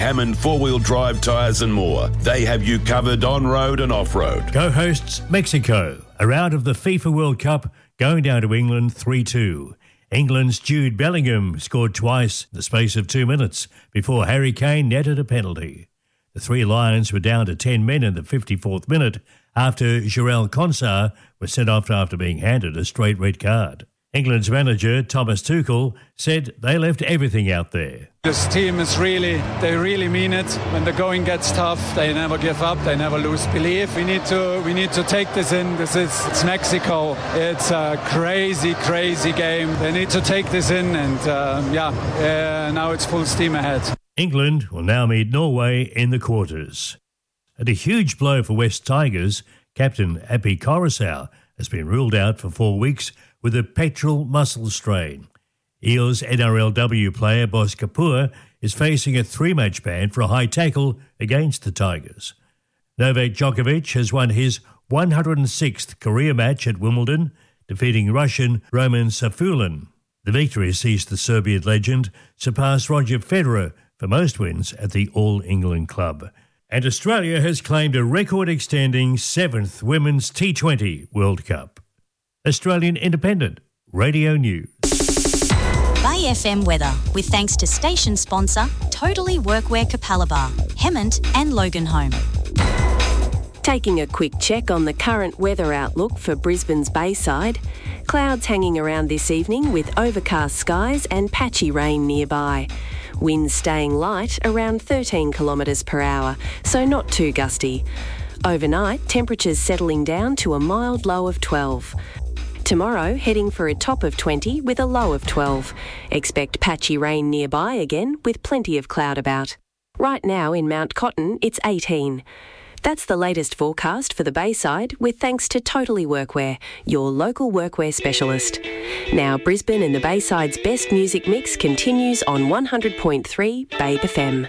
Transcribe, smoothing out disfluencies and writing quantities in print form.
Hammond four-wheel drive tyres and more. They have you covered on-road and off-road. Co-hosts Mexico, a round of the FIFA World Cup going down to England 3-2. England's Jude Bellingham scored twice in the space of 2 minutes before Harry Kane netted a penalty. The Three Lions were down to 10 men in the 54th minute after Jarell Konsa was sent off after being handed a straight red card. England's manager, Thomas Tuchel, said they left everything out there. This team they really mean it. When the going gets tough, they never give up, they never lose belief. We need to take this in. It's Mexico. It's a crazy, crazy game. They need to take this in and now it's full steam ahead. England will now meet Norway in the quarters. And a huge blow for West Tigers, captain Api Coruscant has been ruled out for 4 weeks with a pectoral muscle strain. Eels NRLW player Boss Kapoor is facing a 3-match ban for a high tackle against the Tigers. Novak Djokovic has won his 106th career match at Wimbledon, defeating Russian Roman Safulin. The victory sees the Serbian legend surpass Roger Federer for most wins at the All England Club. And Australia has claimed a record-extending 7th Women's T20 World Cup. Australian Independent Radio News. Bay FM weather, with thanks to station sponsor Totally Workwear Capalaba, Hemmant and Loganholme. Taking a quick check on the current weather outlook for Brisbane's Bayside. Clouds hanging around this evening with overcast skies and patchy rain nearby. Winds staying light around 13 kilometres per hour, so not too gusty. Overnight, temperatures settling down to a mild low of 12. Tomorrow, heading for a top of 20 with a low of 12. Expect patchy rain nearby again with plenty of cloud about. Right now in Mount Cotton, it's 18. That's the latest forecast for the Bayside with thanks to Totally Workwear, your local workwear specialist. Now Brisbane and the Bayside's best music mix continues on 100.3 Babe FM.